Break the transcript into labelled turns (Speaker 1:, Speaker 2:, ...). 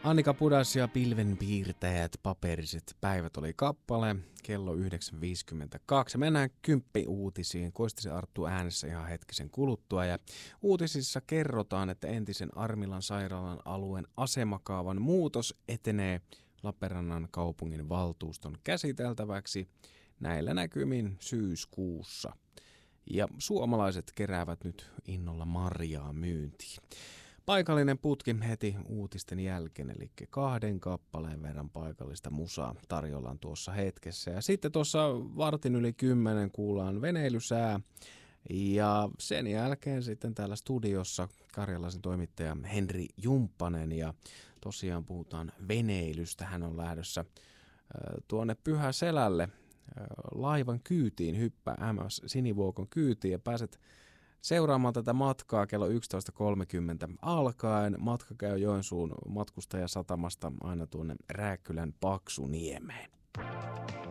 Speaker 1: Annika Pudas ja Pilvenpiirtäjät, paperiset päivät oli kappale, kello 9.52. Mennään kymppi-uutisiin, Koistisen Arttu äänessä ihan hetkisen kuluttua. Ja uutisissa kerrotaan, että entisen Armilan sairaalan alueen asemakaavan muutos etenee Lappeenrannan kaupungin valtuuston käsiteltäväksi näillä näkymin syyskuussa. Ja suomalaiset keräävät nyt innolla marjaa myyntiin. Paikallinen putki heti uutisten jälkeen, eli 2 kappaleen verran paikallista musaa tarjollaan tuossa hetkessä. Ja sitten tuossa 10:15 kuullaan veneilysää. Ja sen jälkeen sitten täällä studiossa karjalaisen toimittaja Henri Jumppanen. Ja tosiaan puhutaan veneilystä. Hän on lähdössä tuonne Pyhäselälle laivan kyytiin, hyppää MS Sinivuokon kyytiin ja pääset seuraamaan tätä matkaa kello 11.30 alkaen. Matka käy Joensuun matkustajasatamasta aina tuonne Rääkkylän Paksuniemeen.